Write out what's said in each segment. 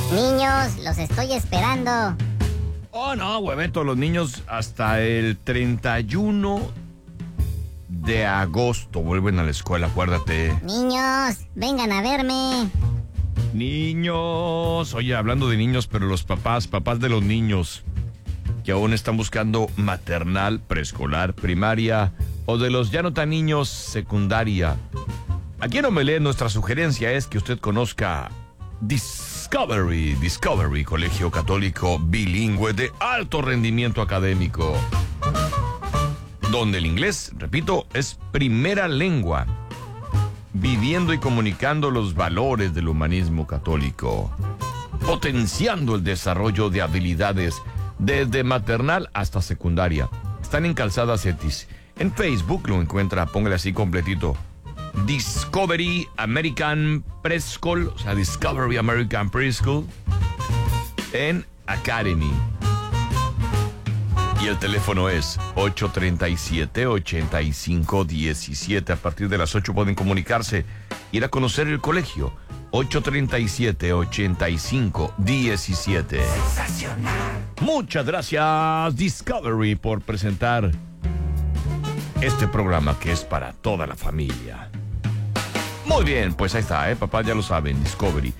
Niños, los estoy esperando. Oh, no, huevito, los niños hasta el 31 de agosto vuelven a la escuela, acuérdate. Niños, vengan a verme. Niños, oye, hablando de niños, pero los papás de los niños que aún están buscando maternal, preescolar, primaria o de los ya no tan niños, secundaria. Aquí en Omelet nuestra sugerencia es que usted conozca Discovery, Colegio Católico Bilingüe de alto rendimiento académico, donde el inglés, repito, es primera lengua, viviendo y comunicando los valores del humanismo católico, potenciando el desarrollo de habilidades desde maternal hasta secundaria. Están en Calzada Cetis. En Facebook lo encuentra, póngale así completito, Discovery American Preschool, o sea, Discovery American Preschool en Academy. Y el teléfono es 837-8517. A partir de las 8 pueden comunicarse, ir a conocer el colegio. 837-8517. Sensacional. Muchas gracias, Discovery, por presentar este programa que es para toda la familia. Muy bien, pues ahí está, papá, ya lo saben, Discovery,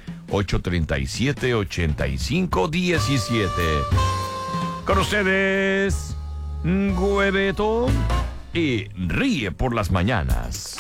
837-8517. Con ustedes, Hueveto y Ríe por las Mañanas.